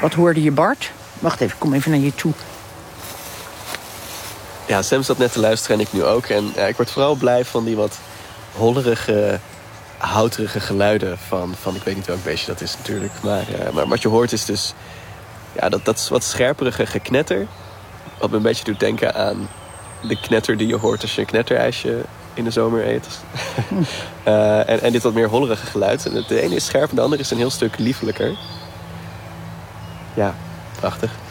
Wat hoorde je, Bart? Wacht even, ik kom even naar je toe. Ja, Sam zat net te luisteren en ik nu ook. En ik word vooral blij van die wat hollerige, houterige geluiden van ik weet niet welk beestje dat is natuurlijk. Maar wat je hoort is dus... Ja, dat is wat scherperige geknetter. Wat me een beetje doet denken aan de knetter die je hoort als je een knetterijsje in de zomer eet. En dit wat meer hollerige geluid. En de ene is scherp en de andere is een heel stuk liefelijker. Ja, prachtig.